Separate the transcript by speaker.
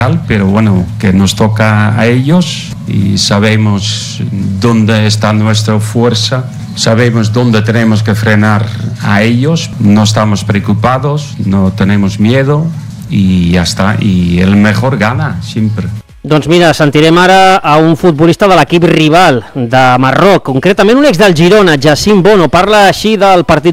Speaker 1: pero bueno, que nos toca a ellos y sabemos dónde está nuestra fuerza, sabemos dónde tenemos que frenar a ellos, no estamos preocupados, no tenemos miedo y ya está, y el mejor gana siempre.
Speaker 2: Doncs mira, sentirem ara a un futbolista de l'equip rival de Marroc, concretament un ex del Girona, Jacint Bono, parla així del partit